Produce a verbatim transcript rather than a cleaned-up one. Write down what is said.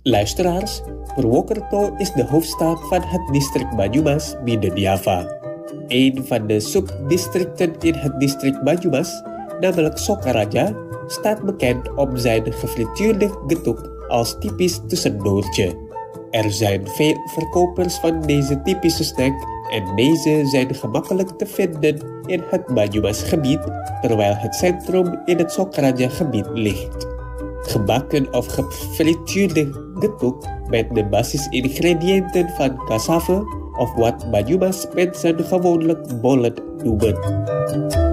Luisteraars, Purwokerto is de hoofdstad van het district Banyumas, Midden-Java. Een van de subdistricten in het district Banyumas, namelijk Sokaraja, staat bekend om zijn gefrituurde getuk als typisch tussendoortje. Er zijn veel verkopers van deze typische snack en deze zijn gemakkelijk te vinden in het Banyumas gebied, terwijl het centrum in het Sokaraja gebied ligt. Gebakken of gefrituurde getuk met de basisingrediënten van cassave of wat Banyumas mensen gewoonlijk bollen noemen.